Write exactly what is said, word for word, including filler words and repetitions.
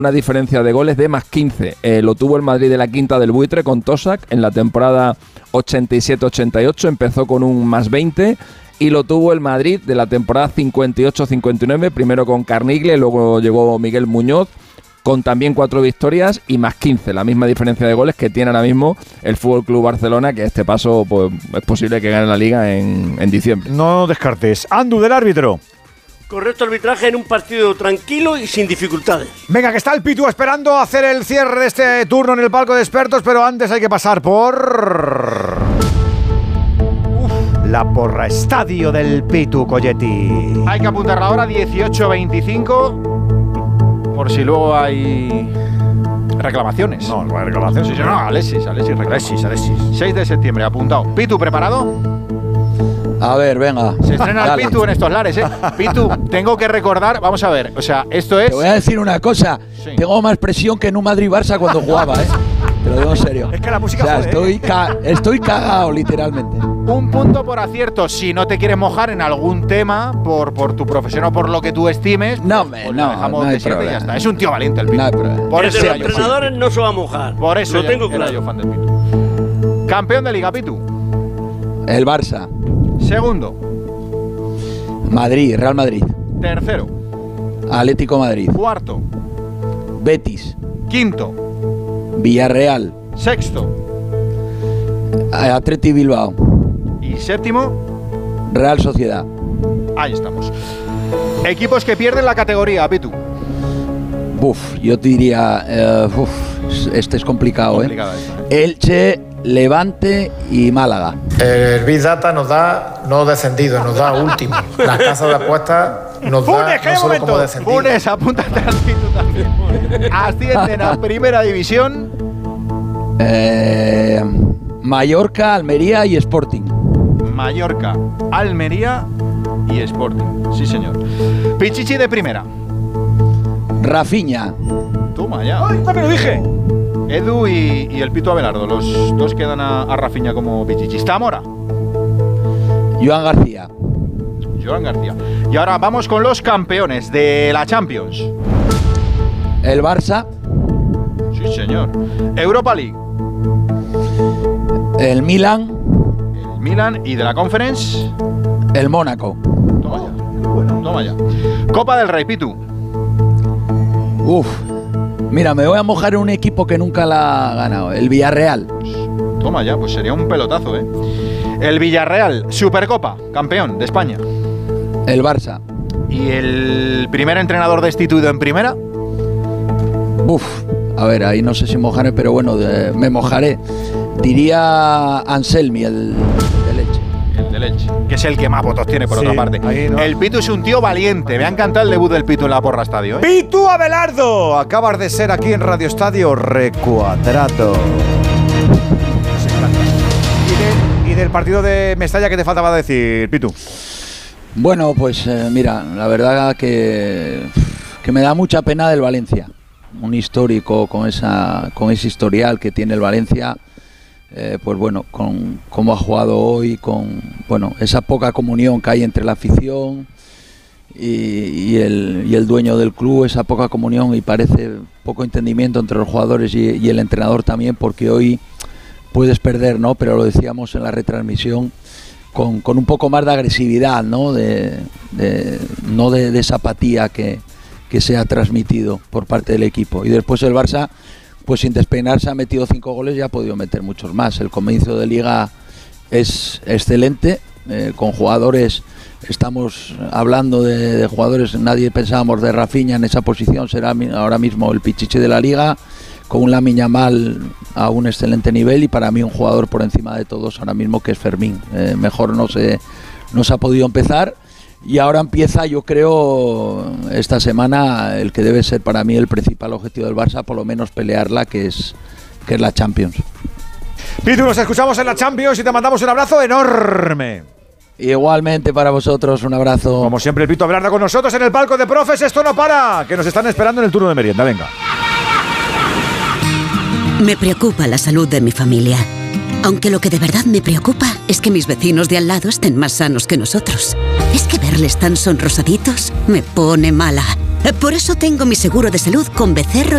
una diferencia de goles de más quince. Eh, lo tuvo el Madrid de la Quinta del Buitre con Tosak en la temporada ochenta y siete ochenta y ocho, empezó con un más veinte. Y lo tuvo el Madrid de la temporada cincuenta y ocho cincuenta y nueve, primero con Carnigle, luego llegó Miguel Muñoz, con también cuatro victorias y más quince, la misma diferencia de goles que tiene ahora mismo el F C Barcelona, que a este paso pues, es posible que gane la Liga en, en diciembre. No descartes. Andu, del árbitro. Correcto arbitraje en un partido tranquilo y sin dificultades. Venga, que está el Pitu esperando hacer el cierre de este turno en el palco de expertos, pero antes hay que pasar por... Uf, la porra estadio del Pitu Colletti. Hay que apuntar la hora, dieciocho veinticinco, por si luego hay reclamaciones. No, no hay reclamaciones. Sí, sí, no, Alexis, Alexis reclama. Alexis, Alexis. seis de septiembre, apuntado. Pitu, ¿preparado? A ver, venga. Se estrena el Pitu en estos lares, ¿eh? Pitu, tengo que recordar, vamos a ver, o sea, esto es... Te voy a decir una cosa, sí. Tengo más presión que en un Madrid-Barça cuando jugaba, ¿eh? Te lo digo en serio. Es que la música... O sea, jode, estoy, ¿eh? ca estoy cagado, literalmente. Un punto por acierto, si no te quieres mojar en algún tema, por, por tu profesión o por lo que tú estimes, no, pues, pues no, dejamos no hay de siete y ya está. Es un tío valiente el Pitu. No hay problema. Por Desde eso los era entrenadores yo, no se va a mojar. Por eso lo ya tengo era claro. yo fan del Pitu. Campeón de Liga, Pitu. El Barça. Segundo. Madrid, Real Madrid. Tercero. Atlético Madrid. Cuarto. Betis. Quinto. Villarreal. Sexto. Atleti Bilbao. Y séptimo. Real Sociedad. Ahí estamos. Equipos que pierden la categoría, Pitu. Buf, yo te diría, uh, uf, este es complicado, Complicada ¿eh? esta, ¿eh? Elche, Levante y Málaga. El Big Data nos da no descendido, nos da último. Las casas de apuestas nos da Funes, no solo como descendido. Funes, apúntate al Pitu también. Ascienden a Primera División. Eh, Mallorca, Almería y Sporting. Mallorca, Almería y Sporting. Sí, señor. Pichichi de Primera. Rafinha. Toma ya. ¡Ay, también lo dije! Edu y, y el Pito Abelardo. Los dos quedan a, a Rafinha como Pichichi. Zamora. Joan García. Joan García. Y ahora vamos con los campeones de la Champions. El Barça. Sí, señor. Europa League. El Milan. El Milan. Y de la Conference. El Mónaco. Toma ya. Toma ya. Copa del Rey, Pitu. Uf. Mira, me voy a mojar en un equipo que nunca la ha ganado. El Villarreal. Toma ya, pues sería un pelotazo, ¿eh? El Villarreal. Supercopa. Campeón de España. El Barça. ¿Y el primer entrenador destituido en Primera? Uf. A ver, ahí no sé si mojaré, pero bueno, de, me mojaré. Diría Anselmi, el de Leche. El de Leche, que es el que más votos tiene, por Sí, otra parte. no. El Pitu es un tío valiente. Me ha encantado el debut del Pitu en la Porra Estadio, ¿eh? Pitu Abelardo, acabas de ser aquí en Radio Estadio Recuadrado. Y, de, y del partido de Mestalla, ¿qué te faltaba decir, Pitu? Bueno, pues eh, mira, la verdad que, que me da mucha pena del Valencia. Un histórico con esa con ese historial que tiene el Valencia, eh, pues bueno, con cómo ha jugado hoy, con bueno esa poca comunión que hay entre la afición y, y, el, y el dueño del club, esa poca comunión y parece poco entendimiento entre los jugadores y, y el entrenador también, porque hoy puedes perder, ¿no? Pero lo decíamos en la retransmisión, con, con un poco más de agresividad, ¿no? De, de, no de, de esa apatía que que se ha transmitido por parte del equipo. Y después el Barça, pues sin despeinarse, ha metido cinco goles y ha podido meter muchos más. El comienzo de Liga es excelente, eh, con jugadores, estamos hablando de, de jugadores, nadie pensábamos de Rafinha en esa posición, será ahora mismo el Pichichi de la Liga, con un Lamine Yamal a un excelente nivel y para mí un jugador por encima de todos ahora mismo, que es Fermín. Eh, mejor no se, no se ha podido empezar. Y ahora empieza, yo creo, esta semana el que debe ser para mí el principal objetivo del Barça, por lo menos pelearla, que es, que es la Champions. Pitu, nos escuchamos en la Champions y te mandamos un abrazo enorme. Igualmente para vosotros, un abrazo. Como siempre, el Pitu Abelardo con nosotros en el palco de profes. Esto no para, que nos están esperando en el turno de merienda. Venga. Me preocupa la salud de mi familia. Aunque lo que de verdad me preocupa es que mis vecinos de al lado estén más sanos que nosotros. Es que verles tan sonrosaditos me pone mala. Por eso tengo mi seguro de salud con Becerro